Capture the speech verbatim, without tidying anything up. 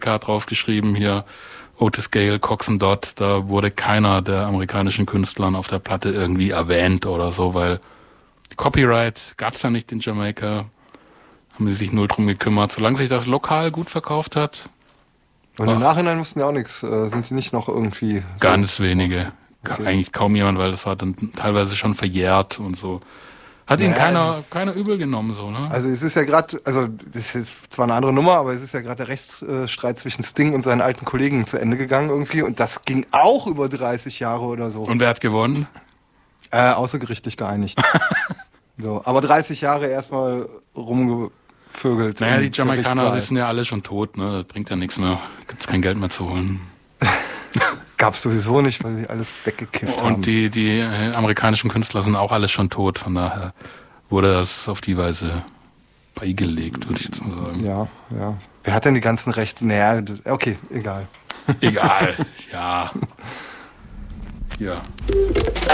hat draufgeschrieben hier, Otis Gale, Cox and Dot, da wurde keiner der amerikanischen Künstlern auf der Platte irgendwie erwähnt oder so, weil Copyright gab's ja nicht in Jamaika, haben sie sich null drum gekümmert. Solange sich das lokal gut verkauft hat. Und im Nachhinein wussten ja auch nichts, äh, sind sie nicht noch irgendwie... So ganz wenige, okay. Eigentlich kaum jemand, weil das war dann teilweise schon verjährt und so. Hat ihn naja, keiner, keiner übel genommen, so, ne? Also es ist ja gerade, also das ist jetzt zwar eine andere Nummer, aber es ist ja gerade der Rechtsstreit zwischen Sting und seinen alten Kollegen zu Ende gegangen irgendwie und das ging auch über dreißig Jahre oder so. Und wer hat gewonnen? Äh, außergerichtlich geeinigt. So, aber dreißig Jahre erstmal rumgevögelt. Naja, die Jamaikaner sind ja alle schon tot, ne? Das bringt ja nichts mehr. Gibt's kein Geld mehr zu holen. Gab's sowieso nicht, weil sie alles weggekifft und haben. Und die, die äh, amerikanischen Künstler sind auch alles schon tot, von daher wurde das auf die Weise beigelegt, würde ich jetzt mal sagen. Ja, ja. Wer hat denn die ganzen Rechte? Naja, okay, egal. Egal, ja. Ja.